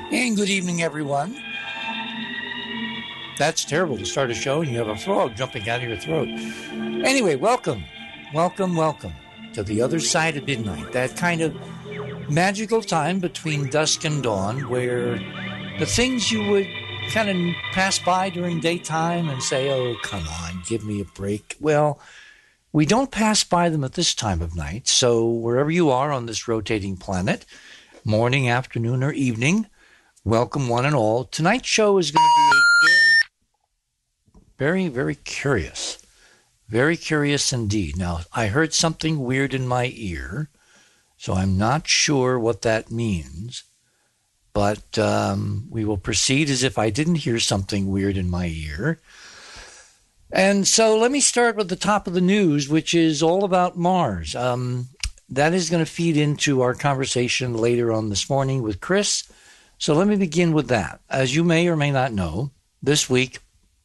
And good evening, everyone. That's terrible to start a show and you have a frog jumping out of your throat. Anyway, welcome to the other side of midnight, that kind of magical time between dusk and dawn where the things you would kind of pass by during daytime and say, oh, come on, give me a break. Well, we don't pass by them at this time of night. So wherever you are on this rotating planet, morning, afternoon, or evening, welcome one and all. Tonight's show is going to be very, very curious. Very curious indeed. Now, I heard something weird in my ear, so I'm not sure what that means. But we will proceed as if I didn't hear something weird in my ear. And so let me start with the top of the news, which is all about Mars. That is going to feed into our conversation later on this morning with Chris. So let me begin with that. As you may or may not know, this week,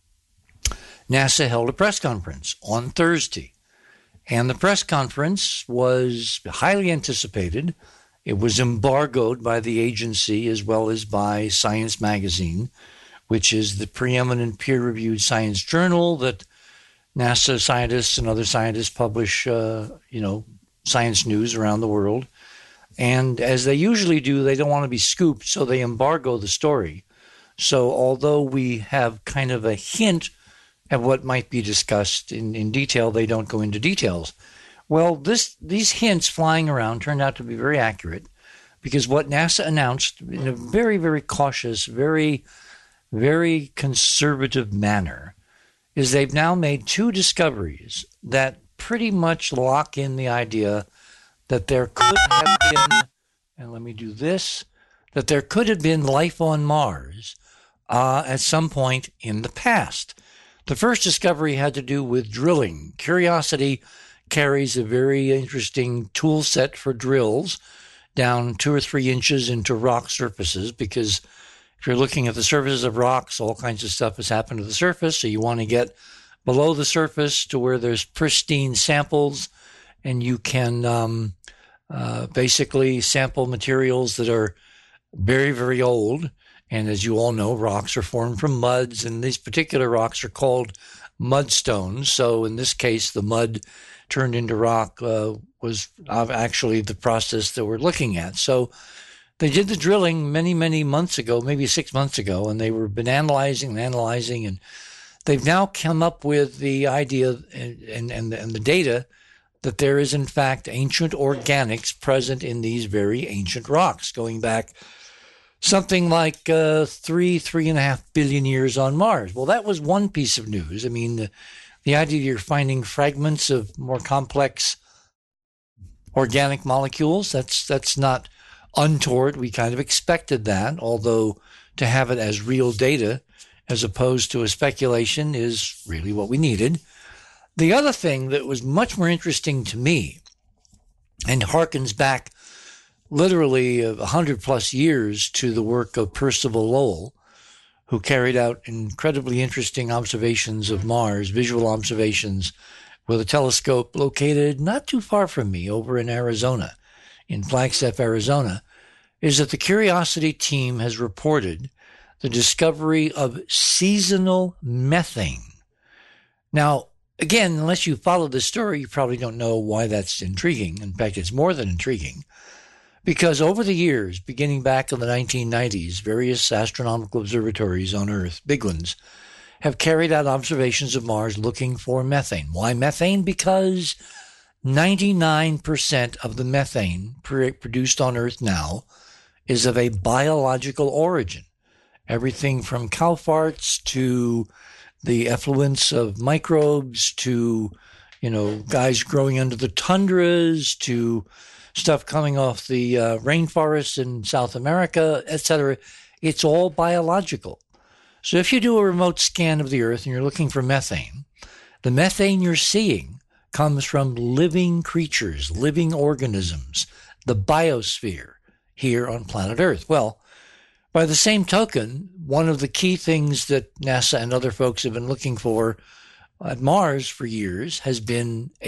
NASA held a press conference on Thursday. And the press conference was highly anticipated. It was embargoed by the agency as well as by Science Magazine, which is the preeminent peer-reviewed science journal that NASA scientists and other scientists publish, science news around the world. And as they usually do, they don't want to be scooped, so they embargo the story. So although we have kind of a hint at what might be discussed in detail, they don't go into details. Well, these hints flying around turned out to be very accurate because what NASA announced in a very, very cautious, very, very conservative manner is they've now made two discoveries that pretty much lock in the idea that there could have been, and let me do this, that there could have been life on Mars at some point in the past. The first discovery had to do with drilling. Curiosity carries a very interesting tool set for drills down 2 or 3 inches into rock surfaces because if you're looking at the surfaces of rocks, all kinds of stuff has happened to the surface. So you want to get below the surface to where there's pristine samples and you can basically sample materials that are very, very old. And as you all know, rocks are formed from muds, and these particular rocks are called mudstones. So in this case, the mud turned into rock was actually the process that we're looking at. So they did the drilling many, many months ago, maybe 6 months ago, and they were been analyzing, and they've now come up with the idea and the data that there is, in fact, ancient organics present in these very ancient rocks, going back something like 3.5 billion years on Mars. Well, that was one piece of news. I mean, the idea you're finding fragments of more complex organic molecules, that's not untoward. We kind of expected that, although to have it as real data as opposed to a speculation is really what we needed. The other thing that was much more interesting to me and harkens back literally 100 plus years to the work of Percival Lowell, who carried out incredibly interesting observations of Mars, visual observations with a telescope located not too far from me over in Arizona, in Flagstaff, Arizona, is that the Curiosity team has reported the discovery of seasonal methane. Now, again, unless you follow this story, you probably don't know why that's intriguing. In fact, it's more than intriguing. Because over the years, beginning back in the 1990s, various astronomical observatories on Earth, big ones, have carried out observations of Mars looking for methane. Why methane? Because 99% of the methane produced on Earth now is of a biological origin. Everything from cow farts to the effluents of microbes to, guys growing under the tundras to stuff coming off the rainforests in South America, etc. It's all biological. So if you do a remote scan of the Earth and you're looking for methane, the methane you're seeing comes from living creatures, living organisms, the biosphere here on planet Earth. Well, by the same token, one of the key things that NASA and other folks have been looking for at Mars for years has been